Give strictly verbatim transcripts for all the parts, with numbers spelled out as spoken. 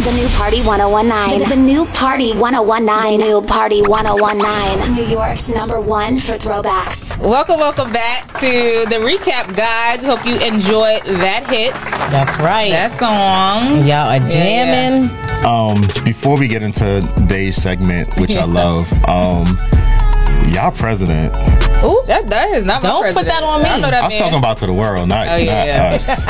The new Party one oh one nine. The, the new Party one oh one nine. The new Party one oh one nine. New York's number one for throwbacks. Welcome, welcome back to the recap, guys. Hope you enjoyed that hit. That's right. That song. Y'all are jamming. Yeah, yeah. Um, before we get into Dave's segment, which I love, um, y'all president. Ooh, that, that is not Don't my president. put that on me. I, that I was man. talking about to the world, not, Oh, yeah, not yeah. us.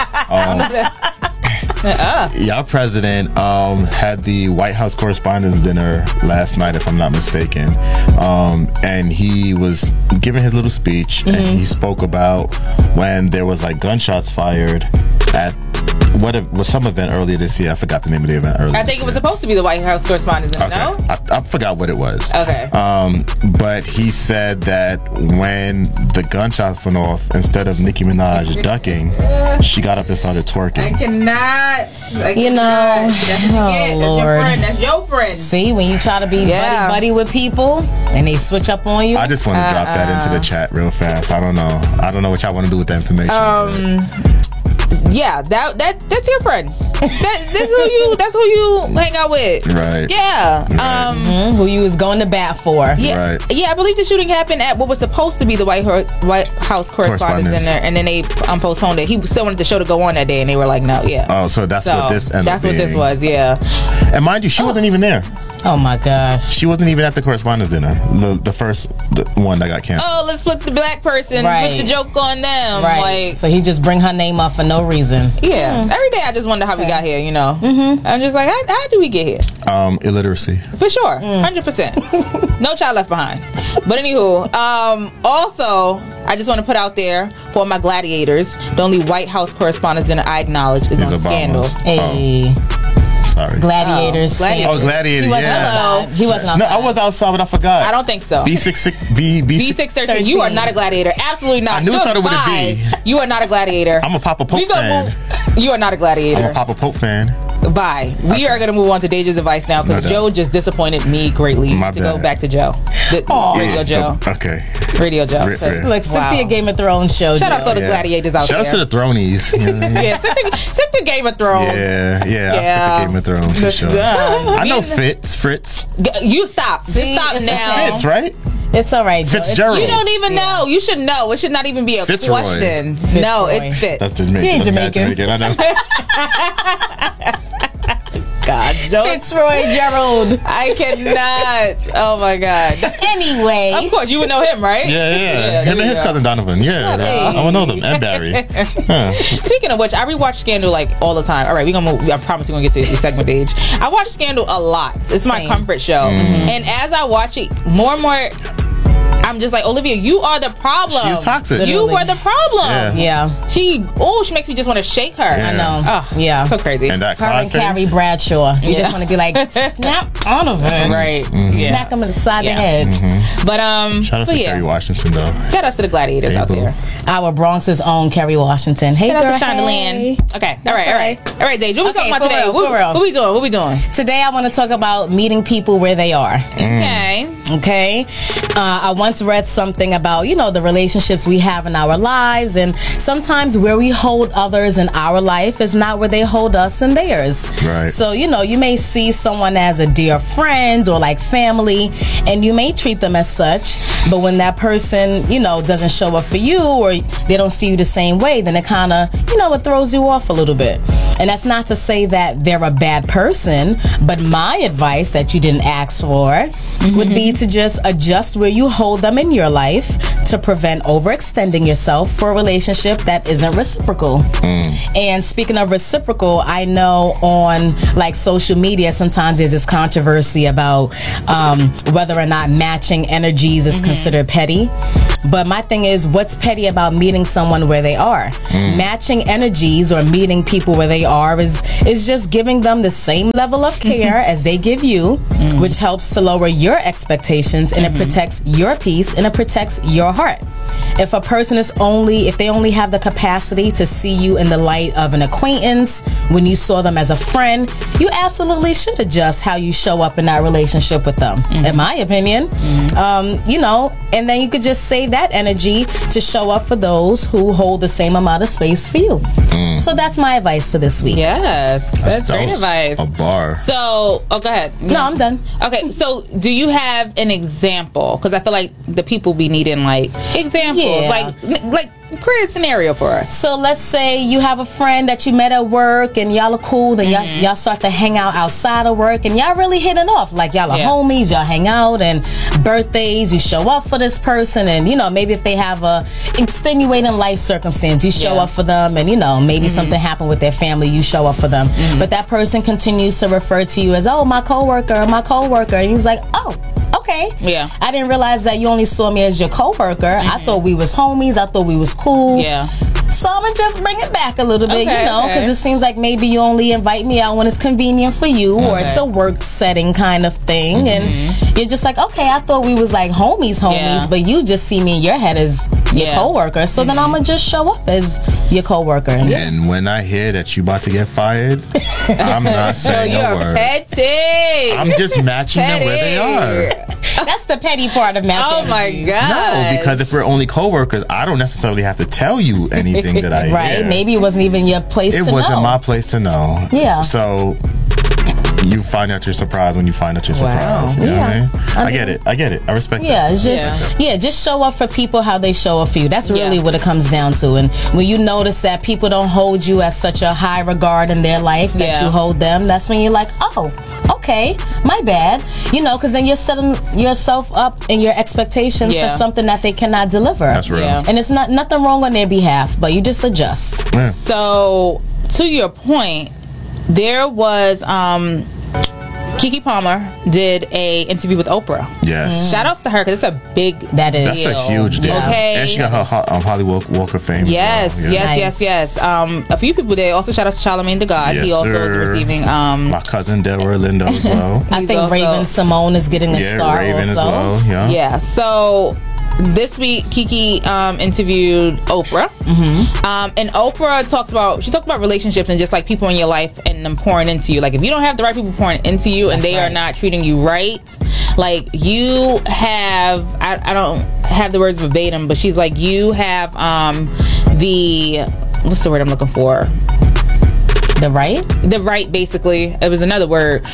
Um, uh-uh. Y'all president um, had the White House Correspondents' Dinner last night, if I'm not mistaken. Um, and he was giving his little speech, mm-hmm. and he spoke about when there was like gunshots fired at what a, was some event earlier this year. I forgot the name of the event earlier. I think it was supposed to be the White House Correspondents' Dinner, Okay. no? I, I forgot what it was. Okay. Um, but he said that when the gunshots went off, instead of Nicki Minaj ducking, she got up and started twerking. I cannot. I You know, cannot. That's, oh, it. That's Lord. your friend. That's your friend. See, when you try to be Yeah. buddy buddy with people and they switch up on you. I just want to Uh-uh. drop that into the chat real fast. I don't know. I don't know what y'all want to do with that information. Um, yeah, that that that's your friend. That, that's who you. That's who you hang out with. Right. Yeah. Right. Um. Mhm, who you was going to bat for. Yeah, Right. yeah. I believe the shooting happened at what was supposed to be the White, Ho- White House Correspondents' Correspondents. Dinner, and then they um, postponed it. He still wanted the show to go on that day, and they were like, "No, yeah." Oh, so that's so what this ended that's up what this being. was. Yeah. And mind you, she wasn't even there. Oh my gosh. She wasn't even at the Correspondents' Dinner. The, the first the one that got canceled. Oh, let's flip the black person, Right. put the joke on them. Right. Like, So he just bring her name up for no reason. yeah. Every day I just wonder how we got here. You know. Mm-hmm. I'm just like, how, how did we get here? Um, illiteracy. For sure, hundred percent. No child left behind. But anywho, um, also, I just want to put out there for my gladiators, the only White House Correspondents' Dinner I acknowledge is These on Obamas. Scandal. Hey, Sorry. gladiators. Oh, Gladiators. Oh, Gladiator. He wasn't Yeah. outside. He wasn't No, outside. I was outside, but I forgot. I don't think so. B six six B B B six thirteen, you are not a gladiator. Absolutely not. I knew it You're started with a bi. B. You are not a gladiator. I'm a Papa Pope we gonna fan. move. You are not a gladiator. I'm a Papa Pope fan. Bye. We Okay. are going to move on to Deja's advice now because No Joe doubt. just disappointed me greatly. My to go bad. back to Joe. The, Radio Yeah, Joe. Okay. Radio Joe. Ri- ri- Look, stick to your Game of Thrones show. Shout out Joe. to the Yeah. gladiators out Shout there. out to the Thronies. You know what I mean? Yeah, sit the, sit the Game of Thrones. Yeah, yeah, Yeah. I'll stick to Game of Thrones for sure. Yeah. I know Fitz, Fritz. G- You stop. Just See, stop it's a now. Fitz, right? It's all right, Joe. It's- Fitzgerald. You don't even Yeah. know. You should know. It should not even be a Fitzroy. question. Fitzroy. No, it's Fitz. That's Jamaican. He ain't I'm not Jamaican. I know. God, Joe. Fitzroy Gerald. I cannot. Oh my God. Anyway. Of course, you would know him, right? Yeah, yeah. Yeah, Him there and you his go. cousin Donovan. Yeah, up. I would know them. And Barry. Huh. Speaking of which, I rewatch Scandal like all the time. All right, we're gonna move. I promise we're gonna get to the segment age. I watch Scandal a lot. It's my Same. comfort show. And as I watch it, more and more, I'm just like, Olivia, you are the problem. She was toxic. You Literally. were the problem. Yeah. Yeah. She, oh, she makes me just want to shake her. Yeah. I know. Oh, Yeah. so crazy. And that Her and Clyde Carrie face. Bradshaw. You Yeah. just want to be like, snap on of her. Right. Yeah. Smack them in the side Yeah. of the head. But um, Shout out but to yeah. Kerry Washington, though. Shout out to the gladiators Hey, out boo. there. Our Bronx's own Kerry Washington. Hey, Shout girl. out to Shonda hey. Lynn. Okay. All right. All right. All right, Dave. What we Okay, talking about for today? real, what, for real. what we doing? What we doing? Today, I want to talk about meeting people where they are. Okay. Okay. Uh, I once read something about, you know, the relationships we have in our lives, and sometimes where we hold others in our life is not where they hold us in theirs. Right. So, you know, you may see someone as a dear friend or like family, and you may treat them as such, but when that person, you know, doesn't show up for you or they don't see you the same way, then it kind of, you know, it throws you off a little bit. And that's not to say that they're a bad person, but my advice that you didn't ask for mm-hmm. would be to just adjust where you hold them in your life to prevent overextending yourself for a relationship that isn't reciprocal. Mm. And speaking of reciprocal, I know on like social media sometimes there's this controversy about um, whether or not matching energies is mm-hmm. considered petty. But my thing is, what's petty about meeting someone where they are? Mm. Matching energies or meeting people where they are is is just giving them the same level of care mm-hmm. as they give you, mm. which helps to lower your expectations and mm-hmm. it protects your peace and it protects your heart. if a person is only, if they only have the capacity to see you in the light of an acquaintance when you saw them as a friend, you absolutely should adjust how you show up in that relationship with them, mm-hmm. in my opinion. Mm-hmm. Um, you know, and then you could just save that energy to show up for those who hold the same amount of space for you. Mm. So that's my advice for this week. Yes, that's, that's great advice. A bar. So, oh, go ahead. No, I'm done. Okay, so do you have an example? Because I feel like the people be needing like examples, Yeah. like like create a scenario for us. So let's say you have a friend that you met at work and y'all are cool, then Mm-hmm. y'all, y'all start to hang out outside of work and y'all really hitting off. Like y'all are Yeah. homies, y'all hang out, and birthdays, you show up for this person, and you know, maybe if they have a extenuating life circumstance, you show Yeah. up for them, and you know, maybe Mm-hmm. something happened with their family, you show up for them. Mm-hmm. But that person continues to refer to you as, oh, my coworker, my coworker, and he's like, oh, okay. Yeah. I didn't realize that you only saw me as your coworker. I thought we was homies. I thought we was cool. Yeah. So I'm gonna just bring it back a little bit, Okay, you know, because okay. it seems like maybe you only invite me out when it's convenient for you, or Okay. it's a work setting kind of thing, Mm-hmm. and you're just like, okay, I thought we was like homies, homies, Yeah. but you just see me in your head as your Yeah. coworker. So then I'm gonna just show up as your coworker. And And when I hear that you about to get fired, I'm not So saying you're a word. petty. I'm just matching them where they are. that's the petty part of matching. Oh my energies. god. No, because if we're only coworkers, I don't necessarily have to tell you anything that I Right? hear. Maybe it wasn't even your place It to wasn't know. my place to know. Yeah. So you find out you're surprised when you find out you're Wow. surprised. You know Yeah. what I mean? I I, get mean- it. I get it. I respect Yeah, that. it's just Yeah. yeah. just show up for people how they show up for you. That's really Yeah. what it comes down to. And when you notice that people don't hold you as such a high regard in their life that Yeah. you hold them, that's when you're like, oh, okay, my bad. You know, because then you're setting yourself up in your expectations Yeah. for something that they cannot deliver. That's real. Yeah. And it's not nothing wrong on their behalf, but you just adjust. Yeah. So to your point, there was um Keke Palmer did a interview with Oprah. Yes. Shout outs to her because it's a big That is. That's deal. a huge deal. Okay. And she got her ho- um, Holly Walk, Walk of Fame. as Yes, well. Yeah. yes, Nice. yes, yes. Um, a few people did. Also, shout out to Charlamagne the God. Yes, he also sir. is receiving. Um, My cousin Delroy Lindo as well. I He's think also- Raven Simone is getting a yeah, star Raven also. as well. Yeah. yeah. So this week, Keke um, interviewed Oprah, mm-hmm. um, and Oprah talks about she talked about relationships and just like people in your life and them pouring into you. Like if you don't have the right people pouring into you and That's they are right. not treating you right, like you have. I, I don't have the words verbatim, but she's like you have um, the what's the word I'm looking for. The right? The right, basically, it was another word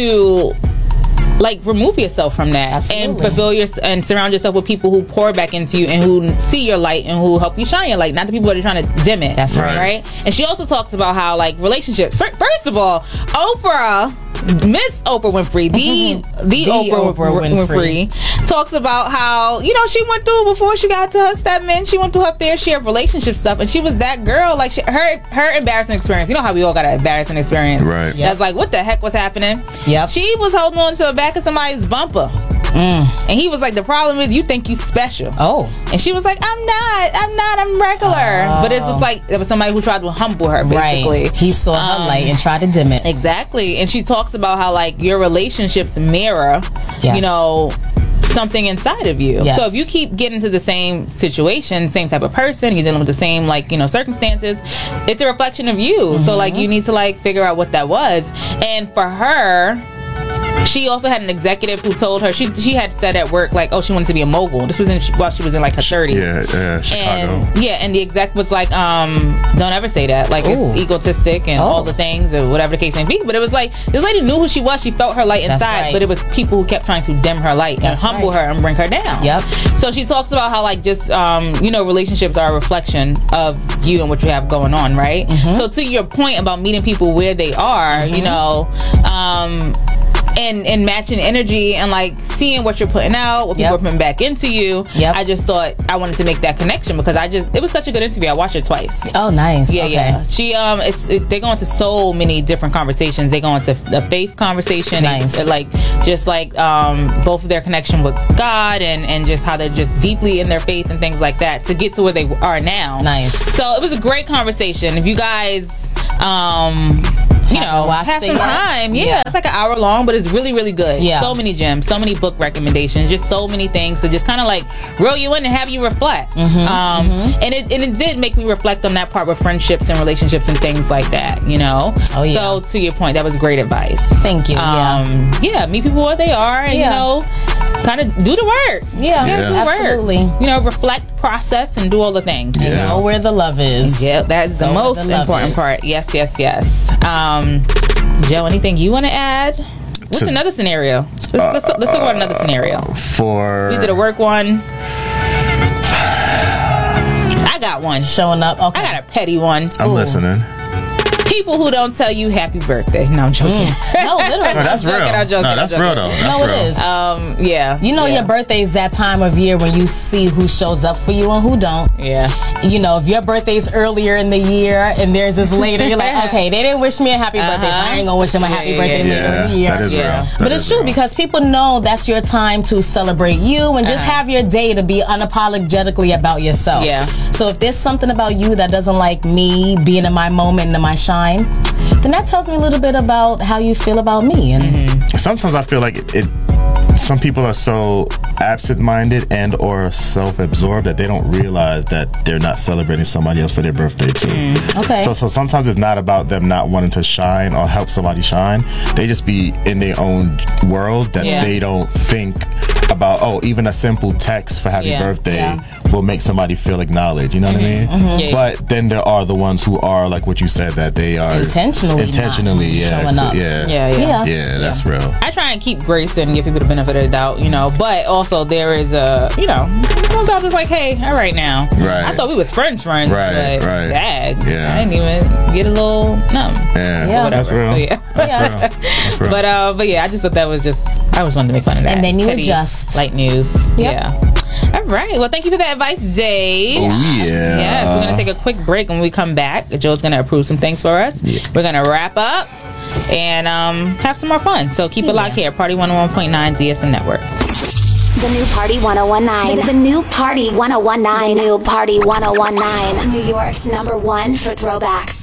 to like remove yourself from that and Absolutely. fulfill your and surround yourself with people who pour back into you and who see your light and who help you shine your light, not the people that are trying to dim it. That's right. right. And she also talks about how like relationships. fir- First of all, Oprah. Miss Oprah Winfrey, the the, The Oprah, Oprah Winfrey. Winfrey, talks about how you know she went through before she got to her stepmen. She went through her fair share of relationship stuff, and she was that girl. Like she, her her embarrassing experience. You know how we all got an embarrassing experience, Right. That's like what the heck was happening. Yep. She was holding on to the back of somebody's bumper, and he was like, "The problem is you think you special." Oh. And she was like, I'm not, I'm not, I'm regular. But it's just like, it was somebody who tried to humble her, basically. Right. He saw her Um, light and tried to dim it. Exactly. And she talks about how, like, your relationships mirror, Yes. you know, something inside of you. Yes. So if you keep getting into the same situation, same type of person, you're dealing with the same, like, you know, circumstances, it's a reflection of you. Mm-hmm. So, like, you need to, like, figure out what that was. And for her, she also had an executive who told her she she had said at work like, oh, she wanted to be a mogul. This was in while she was in like her thirties. Yeah, yeah, Chicago. And yeah, and the exec was like, um, don't ever say that. Like, it's Ooh. egotistic and Oh. all the things or whatever the case may be. But it was like this lady knew who she was. She felt her light That's inside, right. but it was people who kept trying to dim her light That's and humble right. her and bring her down. Yep. So she talks about how like just um, you know, relationships are a reflection of you and what you have going on, right? Mm-hmm. So to your point about meeting people where they are, Mm-hmm. you know, um. And, and matching energy and like seeing what you're putting out, what people Yep. are putting back into you. Yep. I just thought I wanted to make that connection because I just it was such a good interview. I watched it twice. Oh, nice. Yeah, okay. yeah. She um, it's it, they go into so many different conversations. They go into the faith conversation, Nice. and, like just like um, both of their connection with God and and just how they're just deeply in their faith and things like that to get to where they are now. Nice. So it was a great conversation. If you guys um you Haven't know, watched have it some yet? time. Yeah, Yeah. it's like an hour long, but it's really, really good. Yeah. So many gems, so many book recommendations, just so many things to just kind of like reel you in and have you reflect. Mm-hmm, um, mm-hmm. And it and it did make me reflect on that part with friendships and relationships and things like that. You know. Oh, yeah. So to your point, that was great advice. Thank you. Yeah. Um, yeah. Meet people where they are, and Yeah. you know, kind of do the work. Yeah, Yeah, do the work. absolutely. You know, reflect, process, and do all the things. And Yeah. know where the love is. Yeah, that's the Know where most the love important is. part. Yes, yes, yes. Um, Joe, anything you want to add? What's So- another scenario? Let's, let's, let's talk about another scenario. For We did a work one. I got one. Showing up. Okay. I got a petty one. I'm Ooh. listening. People who don't tell you happy birthday. No, I'm joking. No, literally. No, that's I'm joking, real. I'm joking, no, I'm that's joking. real though. That's no, real. it is. Um, yeah. You know yeah. your birthday is that time of year when you see who shows up for you and who don't. Yeah. You know, if your birthday's earlier in the year and theirs is later, you're like, okay, they didn't wish me a happy birthday, so I ain't gonna wish them a happy Yeah, birthday yeah, later in Yeah, the year. that is Yeah. real. That But it's is true real. because people know that's your time to celebrate you and just Uh-huh. have your day to be unapologetically about yourself. Yeah. So if there's something about you that doesn't like me being in my moment and in my shine, then that tells me a little bit about how you feel about me. And Mm-hmm. sometimes I feel like it, it some people are so absent-minded and or self-absorbed that they don't realize that they're not celebrating somebody else for their birthday too. okay. So, so sometimes it's not about them not wanting to shine or help somebody shine. They just be in their own world that Yeah. they don't think about. Oh, even a simple text for happy Yeah. birthday Yeah. will make somebody feel acknowledged. You know what I mean? Yeah, yeah. But then there are the ones who are like what you said, that they are Intentionally intentionally, not yeah, showing up. yeah, Yeah, yeah. Yeah. yeah, that's real. I try and keep grace and give people the benefit of the doubt, you know. But also there is a, you know, sometimes it's like, hey, all right now. Right. I thought we was friends, friends. Right, but right. Dag, Yeah. I didn't even get a little numb. Yeah, Yeah. that's Whatever. real. So, yeah. That's Yeah. real. That's real. But uh, but yeah, I just thought that was just I just wanted to make fun of that. And then you Petty, adjust. light news. Yep. Yeah. All right. Well, thank you for that advice, Dave. Oh, yeah. Yes, we're gonna take a quick break. When we come back, Joe's gonna approve some things for us. Yeah. We're gonna wrap up and um, have some more fun. So keep it locked here. Party one oh one point nine D S M Network. The new Party ten nineteen. The, the new Party ten nineteen. The new Party ten nineteen. New York's number one for throwbacks.